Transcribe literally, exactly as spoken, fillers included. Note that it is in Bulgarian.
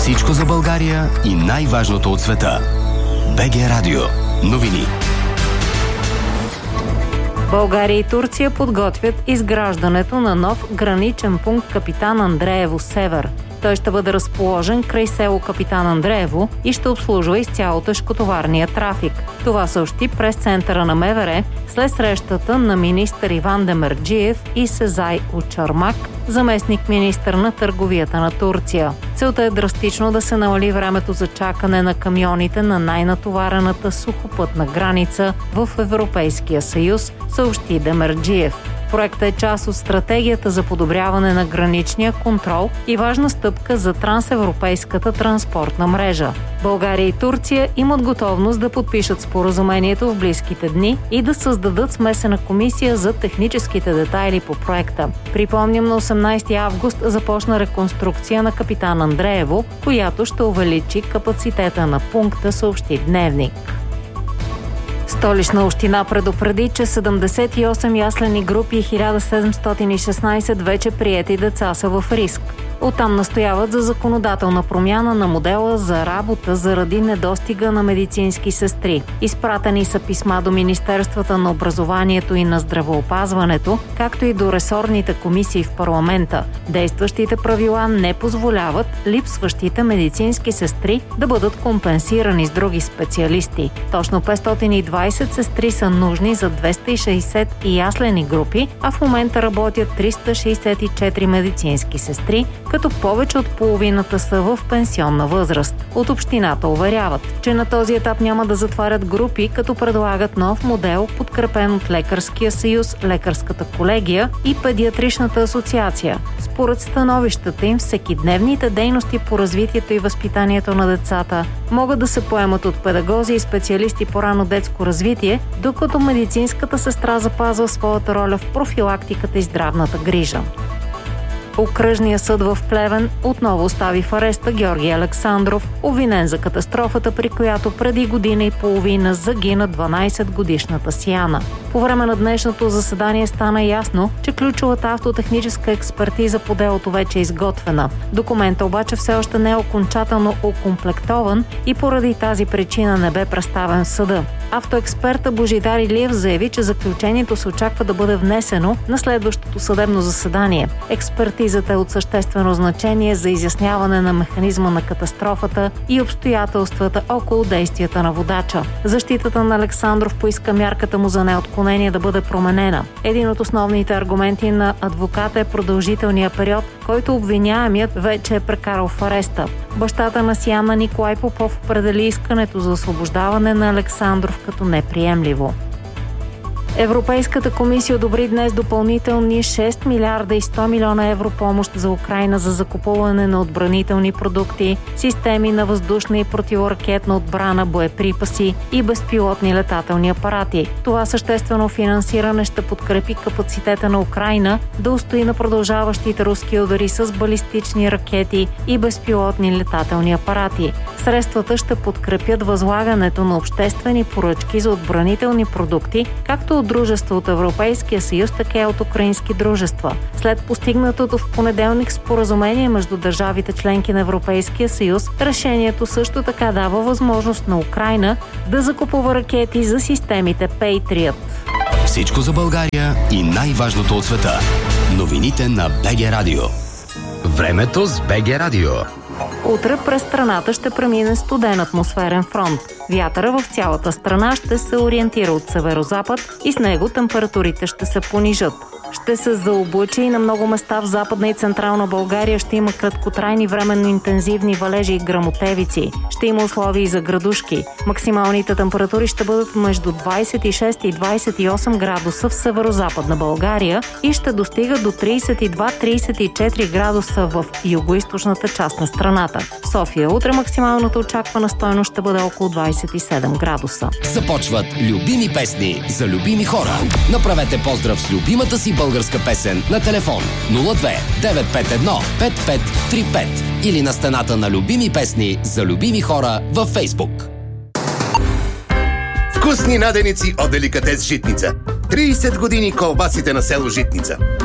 Всичко за България и най-важното от света. БГ Радио. Новини. България и Турция подготвят изграждането на нов граничен пункт Капитан Андреево Север. Той ще бъде разположен край село Капитан Андреево и ще обслужва изцяло тежкотоварния трафик. Това съобщи прес-центъра на МВР след срещата на министър Иван Демерджиев и Сезай Учармак, заместник-министър на търговията на Турция. Целта е драстично да се намали времето за чакане на камионите на най-натоварената сухопътна граница в Европейския съюз, съобщи Демерджиев. Проектът е част от стратегията за подобряване на граничния контрол и важна стъпка за трансевропейската транспортна мрежа. България и Турция имат готовност да подпишат споразумението в близките дни и да създадат смесена комисия за техническите детайли по проекта. Припомням, на осемнайсети август започна реконструкция на Капитан Андреево, която ще увеличи капацитета на пункта, съобщи Дневник. Столична община предупреди, че седемдесет и осем яслени групи и хиляда седемстотин и шестнайсет вече приети деца са в риск. Оттам настояват за законодателна промяна на модела за работа заради недостига на медицински сестри. Изпратени са писма до Министерствата на образованието и на здравеопазването, както и до ресорните комисии в парламента. Действащите правила не позволяват липсващите медицински сестри да бъдат компенсирани с други специалисти. Точно петстотин и двайсет сестри са нужни за двеста и шейсет яслени групи, а в момента работят триста шейсет и четири медицински сестри, като повече от половината са в пенсионна възраст. От общината уверяват, че на този етап няма да затварят групи, като предлагат нов модел, подкрепен от Лекарския съюз, Лекарската колегия и Педиатричната асоциация. Според становищата им, всекидневните дейности по развитието и възпитанието на децата могат да се поемат от педагози и специалисти по рано детско развитие, докато медицинската сестра запазва своята роля в профилактиката и здравната грижа. Окръжният съд в Плевен отново остави в ареста Георги Александров, обвинен за катастрофата, при която преди година и половина загина дванайсетгодишната Сияна. По време на днешното заседание стана ясно, че ключовата автотехническа експертиза по делото вече е изготвена. Документът обаче все още не е окончателно окомплектован и поради тази причина не бе представен в съда. Автоексперта Божидар Илиев заяви, че заключението се очаква да бъде внесено на следващото съдебно заседание. Експертизата е от съществено значение за изясняване на механизма на катастрофата и обстоятелствата около действията на водача. Защитата на Александров поиска мярката му за неотклонение да бъде променена. Един от основните аргументи на адвоката е продължителния период, който обвиняемият вече е прекарал в ареста. Бащата на Сияна Николай Попов определи искането за освобождаване на Александров като неприемливо. Европейската комисия одобри днес допълнителни шест милиарда и сто милиона евро помощ за Украйна за закупуване на отбранителни продукти, системи на въздушна и противоракетна отбрана, боеприпаси и безпилотни летателни апарати. Това съществено финансиране ще подкрепи капацитета на Украйна да устои на продължаващите руски удари с балистични ракети и безпилотни летателни апарати. Средствата ще подкрепят възлагането на обществени поръчки за отбранителни продукти, както от дружества от Европейския съюз, така и от украински дружества. След постигнатото в понеделник споразумение между държавите членки на Европейския съюз, решението също така дава възможност на Украйна да закупува ракети за системите Patriot. Всичко за България и най-важното от света. Новините на БГ Радио. Времето с БГ Радио. Утре през страната ще премине студен атмосферен фронт. Вятъра в цялата страна ще се ориентира от северозапад и с него температурите ще се понижат. Ще се заоблачи и на много места в Западна и Централна България ще има краткотрайни временно интензивни валежи и гръмотевици. Ще има условия и за градушки. Максималните температури ще бъдат между двайсет и шест и двайсет и осем градуса в северозападна България и ще достигат до трийсет и два до трийсет и четири градуса в югоизточната част на страната. В София утре максималната очаквана стойност ще бъде около двайсет и седем градуса. Започват любими песни за любими хора. Направете поздрав с любимата си българска песен на телефон нула две девет пет едно пет пет три пет или на стената на любими песни за любими хора във Фейсбук. Вкусни наденици от Деликатес Житница. трийсет години колбасите на село Житница.